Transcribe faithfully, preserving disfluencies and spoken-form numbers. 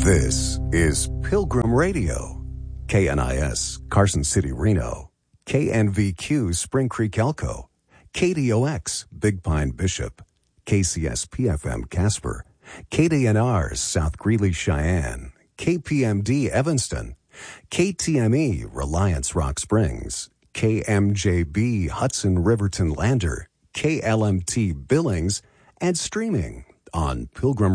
This is Pilgrim Radio, K N I S, Carson City, Reno, K N V Q, Spring Creek, Elko, K D O X, Big Pine, Bishop, K C S P F M, Casper, K D N R, South Greeley, Cheyenne, K P M D, Evanston, K T M E, Reliance, Rock Springs, K M J B, Hudson, Riverton, Lander, K L M T, Billings, and streaming on Pilgrim